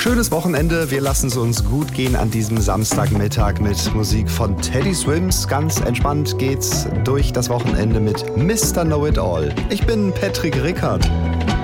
Schönes Wochenende. Wir lassen es uns gut gehen an diesem Samstagmittag mit Musik von Teddy Swims. Ganz entspannt geht's durch das Wochenende mit Mr. Know-It-All. Ich bin Patrick Rickard.